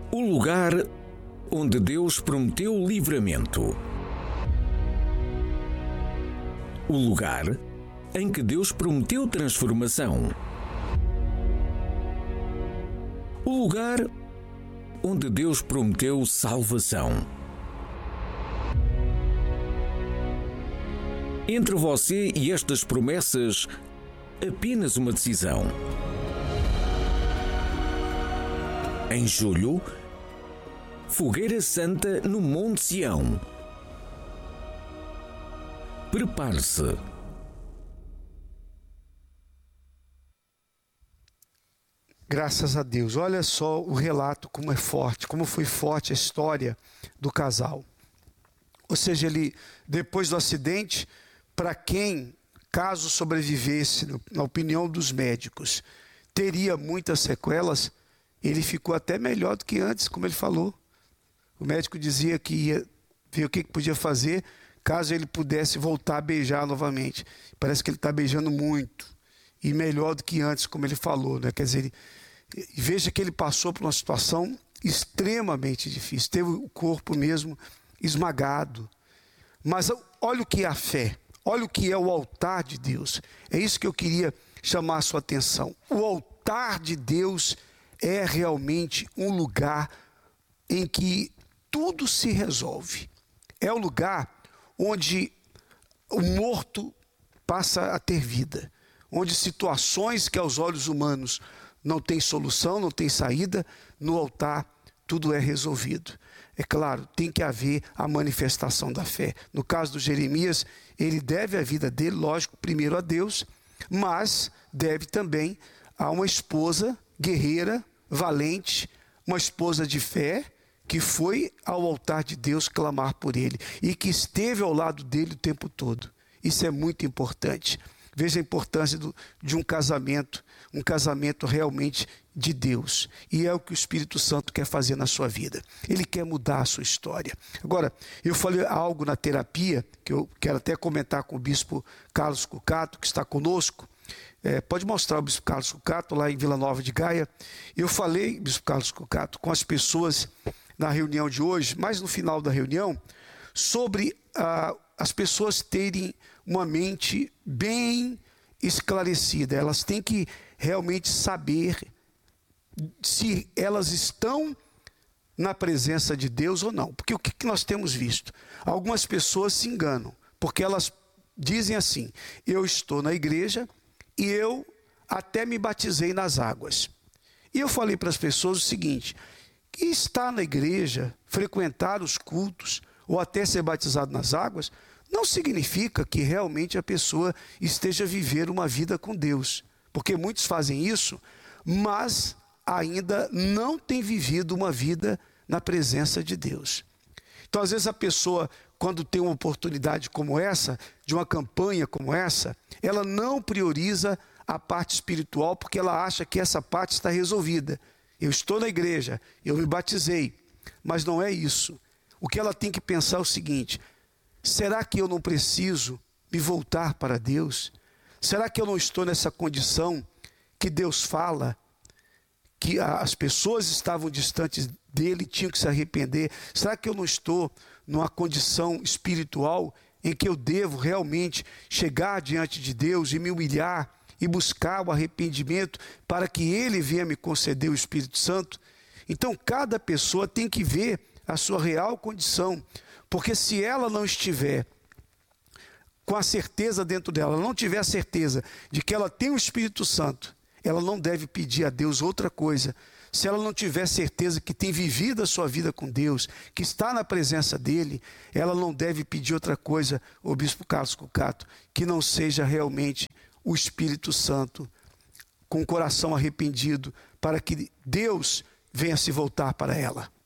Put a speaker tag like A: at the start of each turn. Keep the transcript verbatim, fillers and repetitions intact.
A: O lugar onde Deus prometeu o livramento. O lugar em que Deus prometeu transformação. O lugar onde Deus prometeu salvação. Entre você e estas promessas, apenas uma decisão. Em julho, Fogueira Santa no Monte Sião. Prepare-se.
B: Graças a Deus. Olha só o relato, como é forte, como foi forte a história do casal. Ou seja, ele, depois do acidente, para quem, caso sobrevivesse, na opinião dos médicos, teria muitas sequelas, ele ficou até melhor do que antes, como ele falou. O médico dizia que ia ver o que podia fazer caso ele pudesse voltar a beijar novamente. Parece que ele está beijando muito e melhor do que antes, como ele falou, né? Quer dizer, ele, veja que ele passou por uma situação extremamente difícil. Teve o corpo mesmo esmagado. Mas olha o que é a fé. Olha o que é o altar de Deus. É isso que eu queria chamar a sua atenção. O altar de Deus é realmente um lugar em que tudo se resolve. É o lugar onde o morto passa a ter vida. Onde situações que aos olhos humanos não tem solução, não tem saída, no altar tudo é resolvido. É claro, tem que haver a manifestação da fé. No caso do Jeremias, ele deve a vida dele, lógico, primeiro a Deus, mas deve também a uma esposa guerreira, valente, uma esposa de fé, que foi ao altar de Deus clamar por ele e que esteve ao lado dele o tempo todo. Isso é muito importante. Veja a importância do, de um casamento, um casamento realmente de Deus. E é o que o Espírito Santo quer fazer na sua vida. Ele quer mudar a sua história. Agora, eu falei algo na terapia, que eu quero até comentar com o bispo Carlos Cucato, que está conosco. É, pode mostrar o bispo Carlos Cucato lá em Vila Nova de Gaia. Eu falei, bispo Carlos Cucato, com as pessoas na reunião de hoje, mas no final da reunião, sobre ah, as pessoas terem uma mente bem esclarecida. Elas têm que realmente saber se elas estão na presença de Deus ou não. Porque o que nós temos visto? Algumas pessoas se enganam, porque elas dizem assim: eu estou na igreja e eu até me batizei nas águas. E eu falei para as pessoas o seguinte: que estar na igreja, frequentar os cultos ou até ser batizado nas águas, não significa que realmente a pessoa esteja vivendo uma vida com Deus. Porque muitos fazem isso, mas ainda não têm vivido uma vida na presença de Deus. Então, às vezes a pessoa, quando tem uma oportunidade como essa, de uma campanha como essa, ela não prioriza a parte espiritual porque ela acha que essa parte está resolvida. Eu estou na igreja, eu me batizei, mas não é isso. O que ela tem que pensar é o seguinte: será que eu não preciso me voltar para Deus? Será que eu não estou nessa condição que Deus fala, que as pessoas estavam distantes dele e tinham que se arrepender? Será que eu não estou numa condição espiritual em que eu devo realmente chegar diante de Deus e me humilhar e buscar o arrependimento para que ele venha me conceder o Espírito Santo? Então cada pessoa tem que ver a sua real condição, porque se ela não estiver com a certeza dentro dela, ela não tiver a certeza de que ela tem o Espírito Santo, ela não deve pedir a Deus outra coisa. Se ela não tiver certeza que tem vivido a sua vida com Deus, que está na presença dele, ela não deve pedir outra coisa, o bispo Carlos Cucato, que não seja realmente o Espírito Santo, com o coração arrependido, para que Deus venha se voltar para ela.